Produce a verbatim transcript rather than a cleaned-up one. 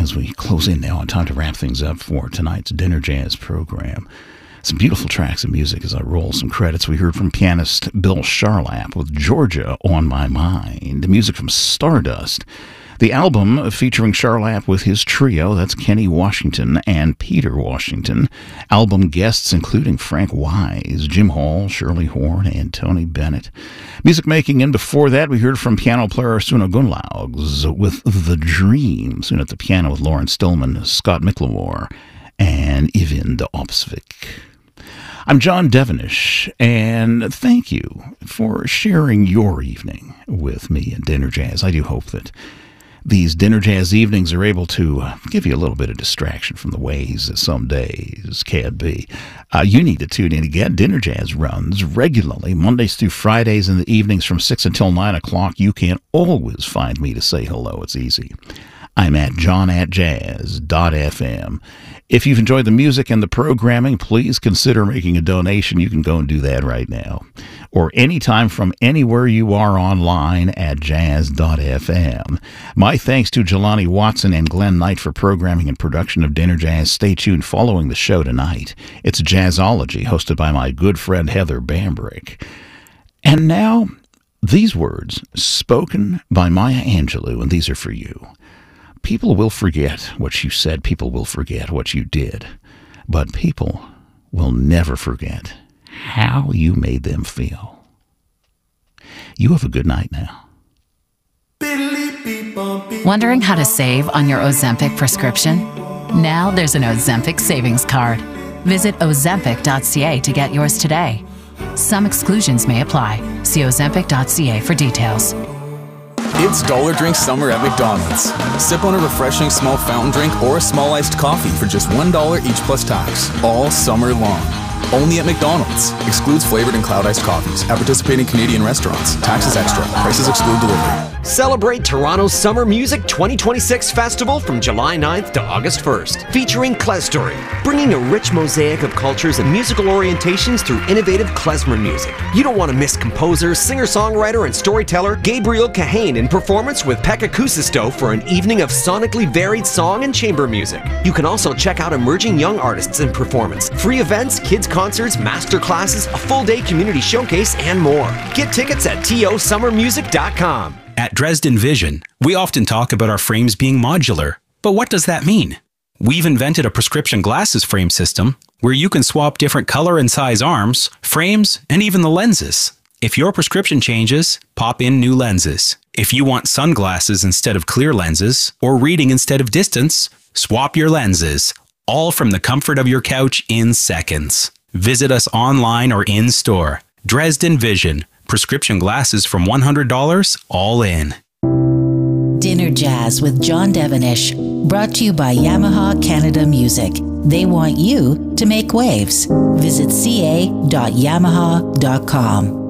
as we close in now on time to wrap things up for tonight's Dinner Jazz program. Some beautiful tracks of music as I roll some credits. We heard from pianist Bill Charlap with Georgia on My Mind. The music from Stardust. The album featuring Charlap with his trio, that's Kenny Washington and Peter Washington. Album guests including Frank Wise, Jim Hall, Shirley Horn, and Tony Bennett. Music making, and before that we heard from piano player Suna Gunlaugs with The Dream. Soon at the piano with Lauren Stillman, Scott McLemore, and Ivan de Opsvik. I'm John Devenish, and thank you for sharing your evening with me in Dinner Jazz. I do hope that these Dinner Jazz evenings are able to give you a little bit of distraction from the ways that some days can be. Uh, you need to tune in again. Dinner Jazz runs regularly, Mondays through Fridays in the evenings from six until nine o'clock. You can always find me to say hello. It's easy. I'm at john at jazz dot f m. If you've enjoyed the music and the programming, please consider making a donation. You can go and do that right now. Or anytime from anywhere you are online at jazz dot f m. My thanks to Jelani Watson and Glenn Knight for programming and production of Dinner Jazz. Stay tuned following the show tonight. It's Jazzology, hosted by my good friend Heather Bambrick. And now, these words spoken by Maya Angelou, and these are for you. People will forget what you said. People will forget what you did. But people will never forget how you made them feel. You have a good night now. Wondering how to save on your Ozempic prescription? Now there's an Ozempic savings card. Visit ozempic dot c a to get yours today. Some exclusions may apply. See ozempic dot c a for details. It's Dollar Drink Summer at McDonald's. Sip on a refreshing small fountain drink or a small iced coffee for just one dollar each plus tax, all summer long. Only at McDonald's. Excludes flavored and cloud iced coffees at participating Canadian restaurants. Taxes extra. Prices exclude delivery. Celebrate Toronto's Summer Music twenty twenty-six Festival from July ninth to August first, featuring Klezstory, bringing a rich mosaic of cultures and musical orientations through innovative klezmer music. You don't want to miss composer, singer-songwriter, and storyteller Gabriel Kahane in performance with Pekka Kuusisto for an evening of sonically varied song and chamber music. You can also check out emerging young artists in performance, free events, kids concerts, master classes, a full-day community showcase, and more. Get tickets at t o summer music dot com. At Dresden Vision, we often talk about our frames being modular. But what does that mean? We've invented a prescription glasses frame system where you can swap different color and size arms, frames, and even the lenses. If your prescription changes, pop in new lenses. If you want sunglasses instead of clear lenses, or reading instead of distance, swap your lenses. All from the comfort of your couch in seconds. Visit us online or in store. Dresden Vision. Prescription glasses from one hundred dollars, all in. Dinner Jazz with John Devenish, brought to you by Yamaha Canada Music. They want you to make waves. Visit c a dot yamaha dot com.